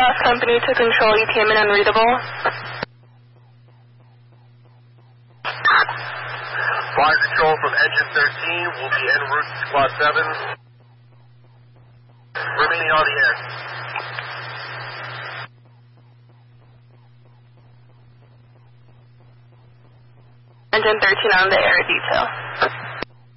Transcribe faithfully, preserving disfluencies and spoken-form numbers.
Cross Company to control, you came in unreadable. Fire control from engine thirteen will be en route to squad seven. Remaining on the air. Engine thirteen on the air detail.